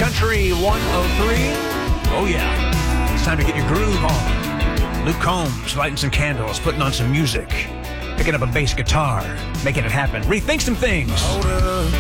Country 103. Oh, yeah. It's time to get your groove on. Luke Combs lighting some candles, putting on some music, picking up a bass guitar, making it happen. Rethink some things.